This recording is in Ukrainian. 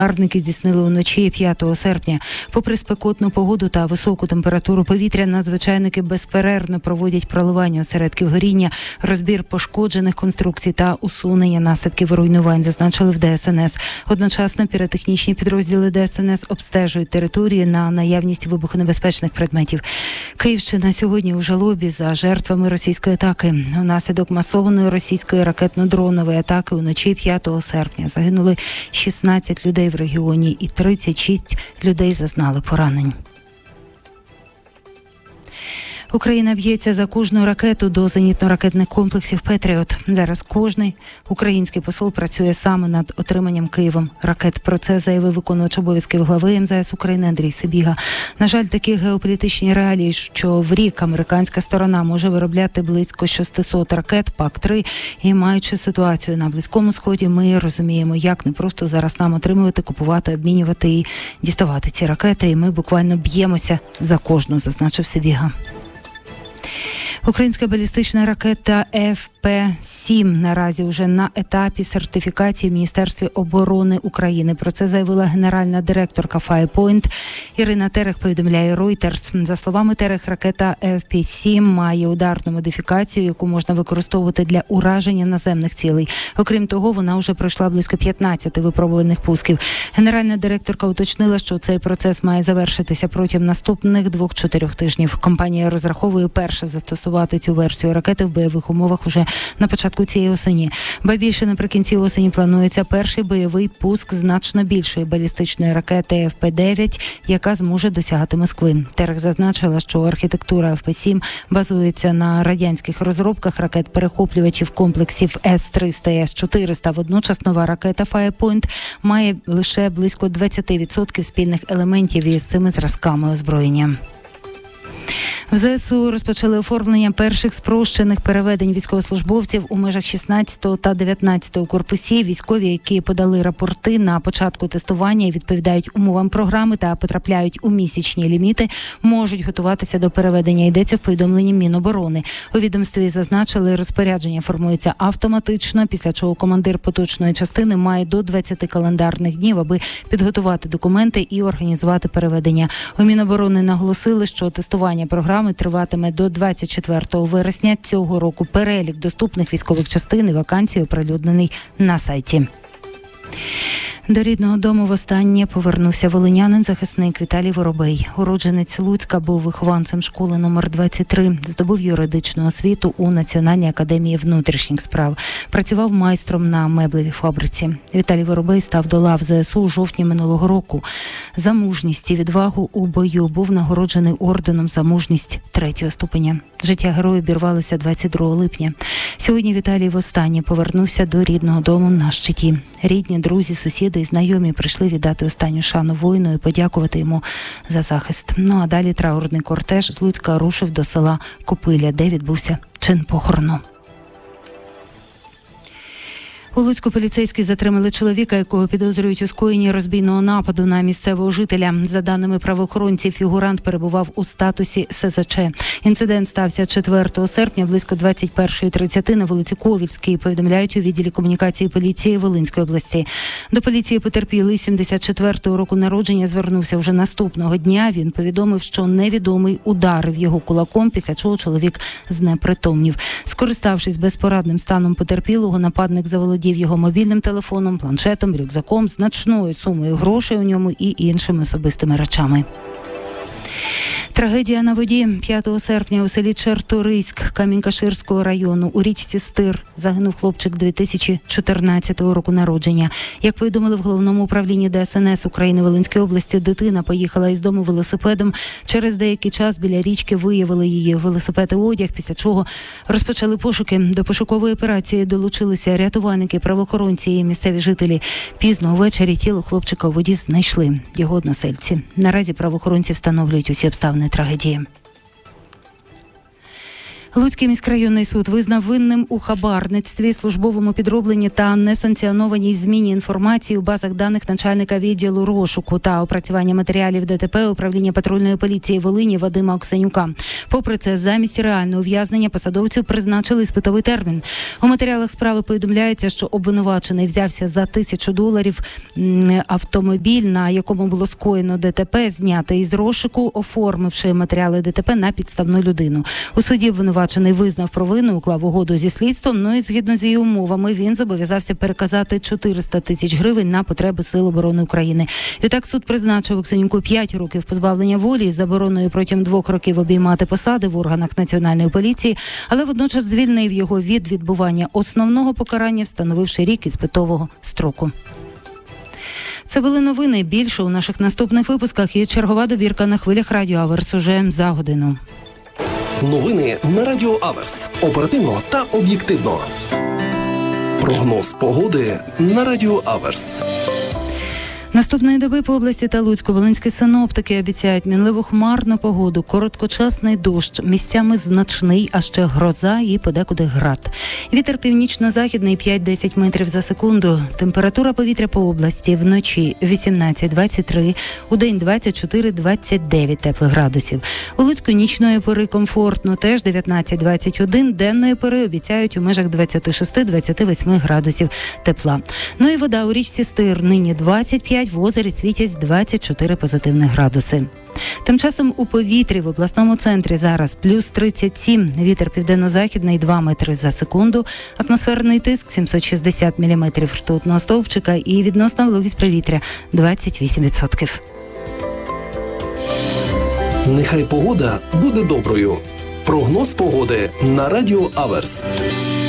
Арники здійснили уночі 5 серпня. Попри спекотну погоду та високу температуру повітря, надзвичайники безперервно проводять проливання осередків горіння, розбір пошкоджених конструкцій та усунення наслідків руйнувань, зазначили в ДСНС. Одночасно піротехнічні підрозділи ДСНС обстежують територію на наявність вибухонебезпечних предметів. Київщина сьогодні у жалобі за жертвами російської атаки. Унаслідок масованої російської ракетно-дронової атаки уночі 5 серпня загинули 16 людей в регіоні і 36 людей зазнали поранень. Україна б'ється за кожну ракету до зенітно-ракетних комплексів «Петріот». Зараз кожний український посол працює саме над отриманням Києвом ракет. Про це заявив виконувач обов'язків глави МЗС України Андрій Сибіга. На жаль, такі геополітичні реалії, що в рік американська сторона може виробляти близько 600 ракет ПАК-3, і маючи ситуацію на Близькому Сході, ми розуміємо, як не просто зараз нам отримувати, купувати, обмінювати і діставати ці ракети. І ми буквально б'ємося за кожну, зазначив Сибіга. Українська балістична ракета ФП-7 наразі вже на етапі сертифікації в Міністерстві оборони України. Про це заявила генеральна директорка Firepoint Ірина Терех, повідомляє Reuters. За словами Терех, ракета FP-7 має ударну модифікацію, яку можна використовувати для ураження наземних цілей. Окрім того, вона вже пройшла близько 15 випробувальних пусків. Генеральна директорка уточнила, що цей процес має завершитися протягом наступних 2-4 тижнів. Компанія розраховує перше застосувати цю версію ракети в бойових умовах уже на початку цієї осені. Ба більше, наприкінці осені планується перший бойовий пуск значно більшої балістичної ракети ФП-9, яка зможе досягати Москви. Терех зазначила, що архітектура ФП-7 базується на радянських розробках ракет-перехоплювачів комплексів С-300 і С-400. Водночас нова ракета Firepoint має лише близько 20% спільних елементів із цими зразками озброєння. В ЗСУ розпочали оформлення перших спрощених переведень військовослужбовців у межах 16-го та 19-го корпусів. Військові, які подали рапорти на початку тестування і відповідають умовам програми та потрапляють у місячні ліміти, можуть готуватися до переведення, йдеться в повідомленні Міноборони. У відомстві зазначили, розпорядження формується автоматично, після чого командир поточної частини має до 20 календарних днів, аби підготувати документи і організувати переведення. У Міноборони наголосили, що тестування програми триватиме до 24 вересня цього року. Перелік доступних військових частин і вакансій оприлюднений на сайті. До рідного дому востаннє повернувся волинянин-захисник Віталій Воробей. Уродженець Луцька був вихованцем школи номер 23. Здобув юридичну освіту у Національній академії внутрішніх справ. Працював майстром на меблевій фабриці. Віталій Воробей став до лав ЗСУ у жовтні минулого року. За мужність і відвагу у бою був нагороджений орденом за мужність 3-го ступеня. Життя героя обірвалося 22 липня. Сьогодні Віталій востаннє повернувся до рідного дому на щиті. Рідні, друзі, сусіди і знайомі прийшли віддати останню шану воїну і подякувати йому за захист. Ну а далі траурний кортеж з Луцька рушив до села Копиля, де відбувся чин похорону. У Луцьку поліцейські затримали чоловіка, якого підозрюють у скоєнні розбійного нападу на місцевого жителя. За даними правоохоронців, фігурант перебував у статусі СЗЧ. Інцидент стався 4 серпня близько 21:30 на вулиці Ковільській, повідомляють у відділі комунікації поліції Волинської області. До поліції потерпілий 74-го року народження звернувся вже наступного дня. Він повідомив, що невідомий ударив його кулаком, після чого чоловік знепритомнів. Скориставшись безпорадним станом потерпілого, нападник заволодів його мобільним телефоном, планшетом, рюкзаком, значною сумою грошей у ньому і іншими особистими речами. Трагедія на воді. 5 серпня у селі Черторийськ Камінь-Каширського району у річці Стир загинув хлопчик 2014 року народження. Як повідомили в Головному управлінні ДСНС України Волинської області, дитина поїхала із дому велосипедом. Через деякий час біля річки виявили її велосипед і одяг, після чого розпочали пошуки. До пошукової операції долучилися рятувальники, правоохоронці і місцеві жителі. Пізно ввечері тіло хлопчика у воді знайшли його односельці. Наразі правоохоронці встановлюють усі обставини трагедії. Луцький міськрайонний суд визнав винним у хабарництві, службовому підробленні та несанкціонованій зміні інформації у базах даних начальника відділу розшуку та опрацювання матеріалів ДТП Управління патрульної поліції Волині Вадима Оксенюка. Попри це, замість реального ув'язнення посадовцю призначили іспитовий термін. У матеріалах справи повідомляється, що обвинувачений взявся за $1000 автомобіль, на якому було скоєно ДТП, знятий із розшуку, оформивши матеріали ДТП на підставну людину. У суді обвинувачений визнав провину, уклав угоду зі слідством, і згідно з її умовами він зобов'язався переказати 400 тисяч гривень на потреби Сил оборони України. Відтак суд призначив Оксенюку 5 років позбавлення волі з забороною протягом 2 років обіймати посади в органах Національної поліції, але водночас звільнив його від відбування основного покарання, встановивши рік іспитового строку. Це були новини. Більше у наших наступних випусках і чергова добірка на хвилях Радіо Аверс уже за годину. Новини на Радіо Аверс. Оперативно та об'єктивно. Прогноз погоди на Радіо Аверс. Наступної доби по області та Луцьку-Волинські синоптики обіцяють мінливу хмарну погоду, короткочасний дощ, місцями значний, а ще гроза і подекуди град. Вітер північно-західний 5-10 метрів за секунду. Температура повітря по області вночі 18-23, удень 24-29 теплих градусів. У Луцьку нічної пори комфортно, теж 19-21, денної пори обіцяють у межах 26-28 градусів тепла. І вода у річці Стир нині 25, в озері Світязь 24 позитивних градуси. Тим часом у повітрі в обласному центрі зараз плюс 37, вітер південно-західний 2 метри за секунду, атмосферний тиск 760 міліметрів ртутного стовпчика і відносна вологість повітря 28%. Нехай погода буде доброю. Прогноз погоди на Радіо Аверс.